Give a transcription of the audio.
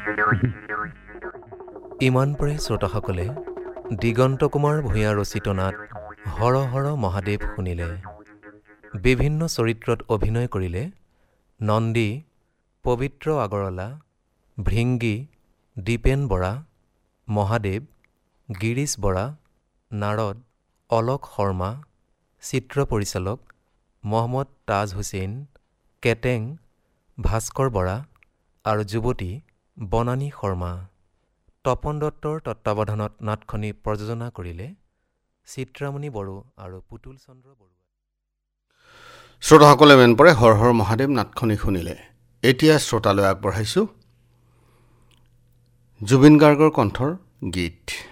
ইমান পৰে শ্ৰোতাসকলে দিগন্ত কুমাৰ ভূঞা ৰচিত নাট হৰ হৰ মহাদেৱ শুনিলে। বিভিন্ন চৰিত্ৰত অভিনয় কৰিলে নন্দী, পবিত্ৰ আগৰৱালা, ভৃংগী, দীপেন বৰা, মহাদেৱ, গিৰীশ বৰা, নাৰদ, অলোক শৰ্মা, চিত্ৰ পৰিচালক মহম্মদ তাজ হুছেইন, কেটেং, ভাস্কৰ বৰা আৰু যুৱতী বনানী শৰ্মা। তপন দত্তৰ তত্বাৱধানত নাটখনি প্ৰযোজনা কৰিলে চিত্ৰামণি বড়ো আৰু পুতুল চন্দ্ৰ বড়ুৱা। শ্ৰোতাসকলে মেন পৰে হৰ হৰ মহাদেৱ নাটখনি শুনিলে। এতিয়া শ্ৰোতালৈ আগবঢ়াইছোঁ জুবিন গাৰ্গৰ কণ্ঠৰ গীত।